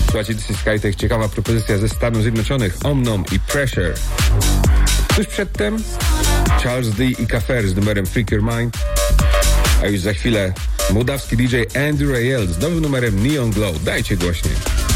Słuchajcie, This is Skytech, ciekawa propozycja ze Stanów Zjednoczonych, Omnom i Pressure. Tuż przedtem Charles D. i Kafer z numerem Freak Your Mind, a już za chwilę mołdawski DJ Andy Rayel z nowym numerem Neon Glow. Dajcie głośniej.